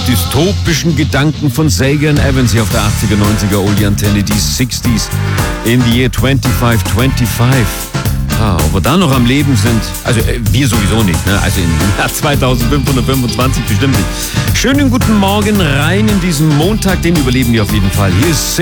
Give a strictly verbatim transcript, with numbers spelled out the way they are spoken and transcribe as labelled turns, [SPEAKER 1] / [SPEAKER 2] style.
[SPEAKER 1] dystopischen Gedanken von Sagan Evans hier auf der achtziger, neunziger Oldie-Antenne, die sechziger in the year twenty-five twenty-five. Ah, ob wir da noch am Leben sind, also äh, wir sowieso nicht, ne? Also im Jahr zweitausendfünfhundertfünfundzwanzig bestimmt nicht. Schönen guten Morgen rein in diesen Montag, den überleben wir auf jeden Fall. Hier ist